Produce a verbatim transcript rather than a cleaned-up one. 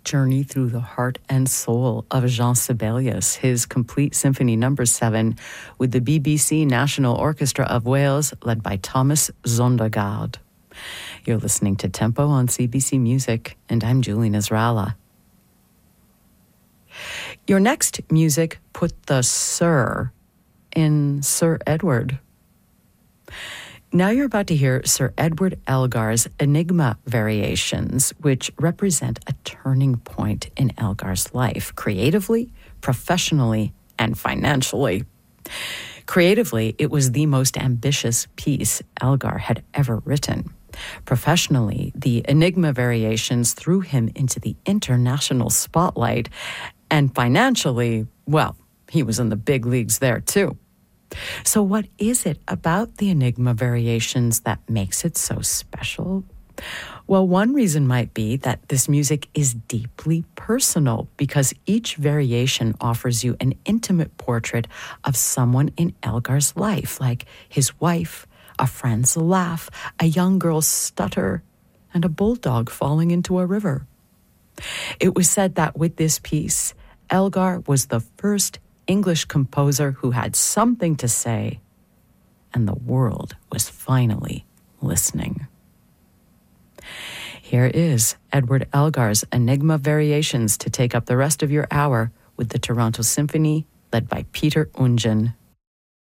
journey through the heart and soul of Jean Sibelius, his complete symphony number seven, with the B B C National Orchestra of Wales, led by Thomas Zondergaard. You're listening to Tempo on C B C Music, and I'm Julie Nasrallah. Your next music put the Sir in Sir Edward. Now you're about to hear Sir Edward Elgar's Enigma Variations, which represent a turning point in Elgar's life, creatively, professionally, and financially. Creatively, it was the most ambitious piece Elgar had ever written. Professionally, the Enigma Variations threw him into the international spotlight, and financially, well, he was in the big leagues there too. So what is it about the Enigma Variations that makes it so special? Well, one reason might be that this music is deeply personal because each variation offers you an intimate portrait of someone in Elgar's life, like his wife, a friend's laugh, a young girl's stutter, and a bulldog falling into a river. It was said that with this piece, Elgar was the first English composer who had something to say, and the world was finally listening. Here is Edward Elgar's Enigma Variations to take up the rest of your hour with the Toronto Symphony, led by Peter Oundjian.